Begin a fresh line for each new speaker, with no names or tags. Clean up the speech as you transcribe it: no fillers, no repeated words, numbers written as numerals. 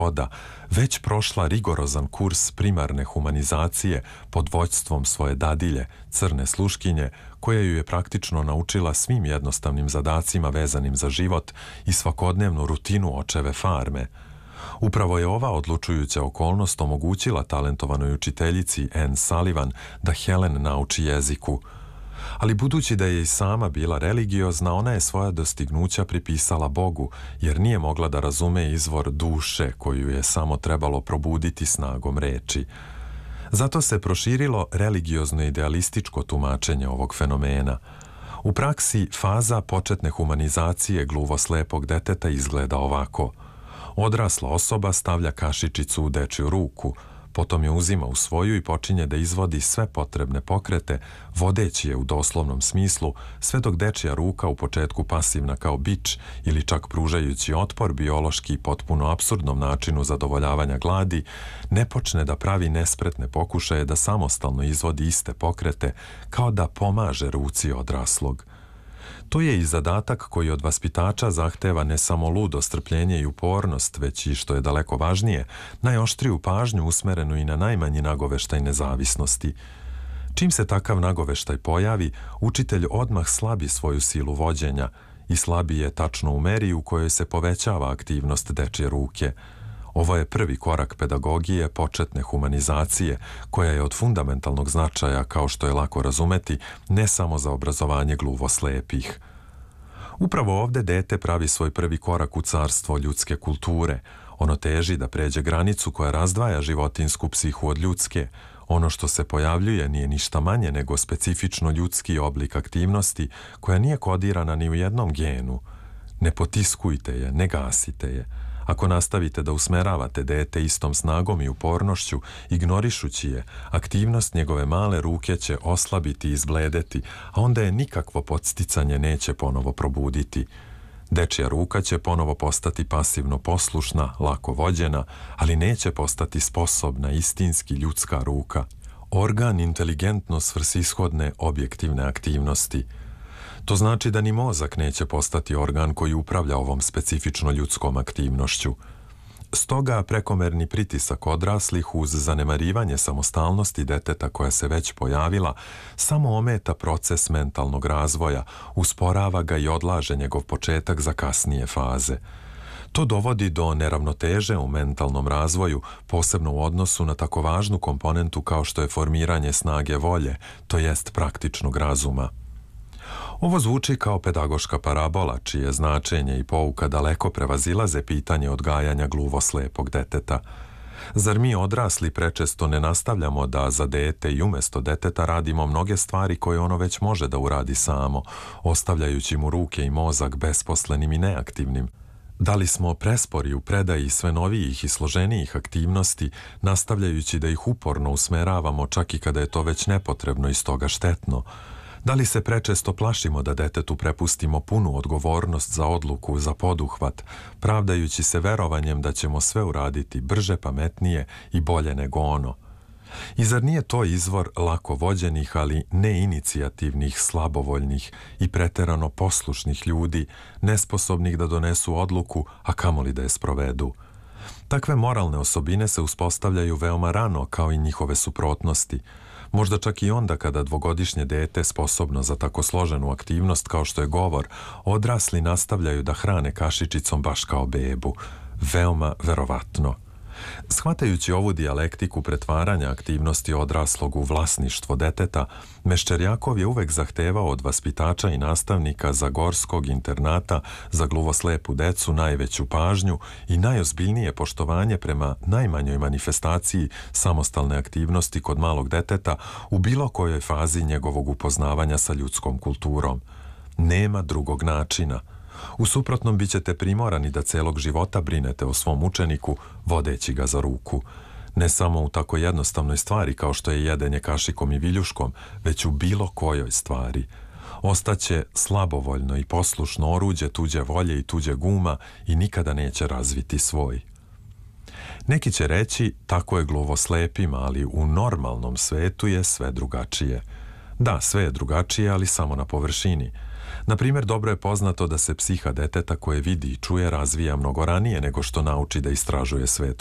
roda već prošla rigorozan kurs primarne humanizacije pod vođstvom svoje dadilje, crne sluškinje, koja ju je praktično naučila svim jednostavnim zadacima vezanim za život i svakodnevnu rutinu očeve farme. Upravo je ova odlučujuća okolnost omogućila talentovanoj učiteljici Anne Sullivan da Helen nauči jeziku. Ali budući da je i sama bila religiozna, ona je svoja dostignuća pripisala Bogu, jer nije mogla da razume izvor duše koju je samo trebalo probuditi snagom reči. Zato se proširilo religiozno idealističko tumačenje ovog fenomena. U praksi faza početne humanizacije gluvo-slepog deteta izgleda ovako. Odrasla osoba stavlja kašičicu u dečju ruku, potom je uzima u svoju i počinje da izvodi sve potrebne pokrete, vodeći je u doslovnom smislu, sve dok dečja ruka, u početku pasivna kao bič ili čak pružajući otpor biološki potpuno apsurdnom načinu zadovoljavanja gladi, ne počne da pravi nespretne pokušaje da samostalno izvodi iste pokrete, kao da pomaže ruci odraslog. To je i zadatak koji od vaspitača zahteva ne samo ludo strpljenje i upornost, već i, što je daleko važnije, najoštriju pažnju usmerenu i na najmanji nagoveštaj nezavisnosti. Čim se takav nagoveštaj pojavi, učitelj odmah slabi svoju silu vođenja i slabi je tačno u meri u kojoj se povećava aktivnost dečje ruke. Ovo je prvi korak pedagogije početne humanizacije, koja je od fundamentalnog značaja, kao što je lako razumeti, ne samo za obrazovanje gluvo-slepih. Upravo ovde dete pravi svoj prvi korak u carstvo ljudske kulture. Ono teži da pređe granicu koja razdvaja životinsku psihu od ljudske. Ono što se pojavljuje nije ništa manje nego specifično ljudski oblik aktivnosti koja nije kodirana ni u jednom genu. Ne potiskujte je, ne gasite je. Ako nastavite da usmeravate dete istom snagom i upornošću, ignorišući je, aktivnost njegove male ruke će oslabiti i izbledeti, a onda je nikakvo podsticanje neće ponovo probuditi. Dečja ruka će ponovo postati pasivno poslušna, lako vođena, ali neće postati sposobna, istinski ljudska ruka. Organ inteligentno svrsishodne objektivne aktivnosti. To znači da ni mozak neće postati organ koji upravlja ovom specifično ljudskom aktivnošću. Stoga prekomerni pritisak odraslih uz zanemarivanje samostalnosti deteta koja se već pojavila samo ometa proces mentalnog razvoja, usporava ga i odlaže njegov početak za kasnije faze. To dovodi do neravnoteže u mentalnom razvoju, posebno u odnosu na tako važnu komponentu kao što je formiranje snage volje, to jest praktičnog razuma. Ovo zvuči kao pedagoška parabola, čije značenje i pouka daleko prevazilaze pitanje odgajanja gluvo-slepog deteta. Zar mi odrasli prečesto ne nastavljamo da za dete i umesto deteta radimo mnoge stvari koje ono već može da uradi samo, ostavljajući mu ruke i mozak besposlenim i neaktivnim? Da li smo prespori u predaji sve novijih i složenijih aktivnosti, nastavljajući da ih uporno usmeravamo čak i kada je to već nepotrebno i stoga štetno? Da li se prečesto plašimo da detetu prepustimo punu odgovornost za odluku, za poduhvat, pravdajući se verovanjem da ćemo sve uraditi brže, pametnije i bolje nego ono? I zar nije to izvor lako vođenih, ali neinicijativnih, slabovoljnih i preterano poslušnih ljudi, nesposobnih da donesu odluku, a kamoli da je sprovedu? Takve moralne osobine se uspostavljaju veoma rano, kao i njihove suprotnosti. Možda čak i onda kada dvogodišnje dete, sposobno za tako složenu aktivnost kao što je govor, odrasli nastavljaju da hrane kašičicom baš kao bebu. Veoma verovatno. Shvatajući ovu dijalektiku pretvaranja aktivnosti odraslog u vlasništvo deteta, Meščerjakov je uvek zahtevao od vaspitača i nastavnika Zagorskog internata za gluvoslepu decu najveću pažnju i najozbiljnije poštovanje prema najmanjoj manifestaciji samostalne aktivnosti kod malog deteta u bilo kojoj fazi njegovog upoznavanja sa ljudskom kulturom. Nema drugog načina. U suprotnom bit ćete primorani da celog života brinete o svom učeniku, vodeći ga za ruku. Ne samo u tako jednostavnoj stvari kao što je jedenje kašikom i viljuškom, već u bilo kojoj stvari. Ostaće slabovoljno i poslušno oruđe tuđe volje i tuđe guma i nikada neće razviti svoj. Neki će reći, tako je gluvoslepima, ali u normalnom svetu je sve drugačije. Da, sve je drugačije, ali samo na površini. Na primjer, dobro je poznato da se psiha deteta koje vidi i čuje razvija mnogo ranije nego što nauči da istražuje svet